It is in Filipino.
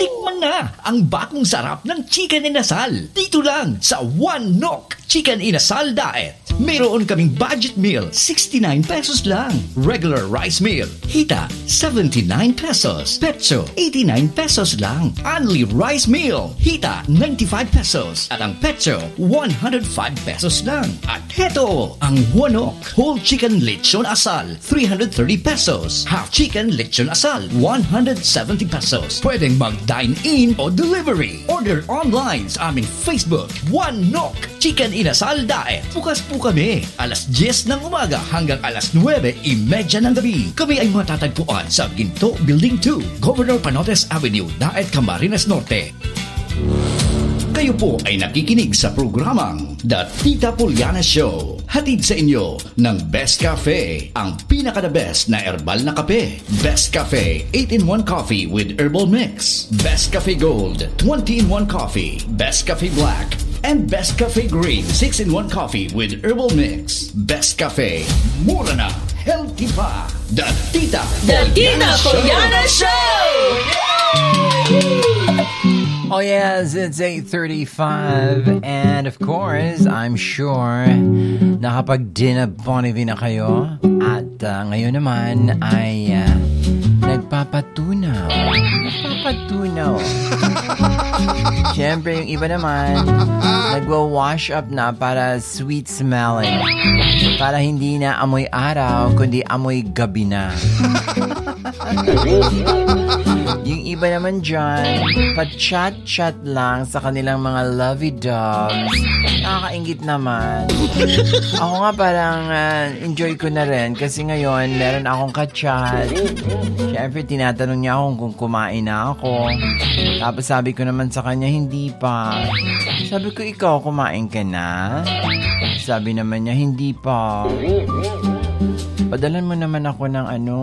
Tikman na ang bagong sarap ng chicken inasal. Dito lang sa One Nok Chicken Inasal Diet. Mayroon kaming budget meal, 69 pesos lang. Regular rice meal, hita, 79 pesos. Petso, 89 pesos lang. Only rice meal, hita, 95 pesos. At ang petso, 105 pesos lang. At heto, ang One Nok Whole Chicken Lechon Asal, 330 pesos. Half Chicken Lechon Asal, 170 pesos. Pwedeng mag-dine-in o delivery. Order online sa aming Facebook, One Nok Chicken Inasal Diet. Bukas po kami, alas 10 ng umaga hanggang alas 9:30 ng gabi. Kami ay matatagpuan sa Ginto Building 2, Governor Panotes Avenue, Daet, Camarines Norte. Kayo po ay nakikinig sa programang The Tita Puliana Show. Hatid sa inyo ng Best Cafe, ang pinaka-the best na herbal na kape. Best Cafe 8-in-1 Coffee with Herbal Mix. Best Cafe Gold 20-in-1 Coffee. Best Cafe Black and Best Cafe Green 6-in-1 Coffee with Herbal Mix. Best Cafe, mura na, healthy pa. The Tita Puliana Show! Oh yes, it's 8:35 and of course, I'm sure nakapag-dinner party na kayo at ngayon naman ay nagpapatunaw. Siyempre, yung iba naman nagwa-wash up na para sweet smelling. Para hindi na amoy araw, kundi amoy gabi na. Yung iba naman dyan, pa-chat-chat lang sa kanilang mga lovey-dovs. Nakakaingit naman. Ako nga parang enjoy ko na rin kasi ngayon meron akong ka-chat. Siyempre, tinatanong niya ako kung kumain na ako. Tapos sabi ko naman sa kanya, hindi pa. Sabi ko, ikaw, kumain ka na? Sabi naman niya, hindi pa. Padalan mo naman ako ng